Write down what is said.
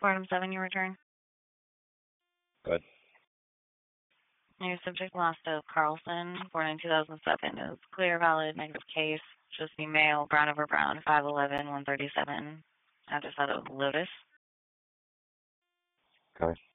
Quorum 7, your return. Good. Your subject last of Carlson, born in 2007, is clear, valid, negative case. Just be male, brown over brown, 5'11", 137. Address out of Lotus. Okay.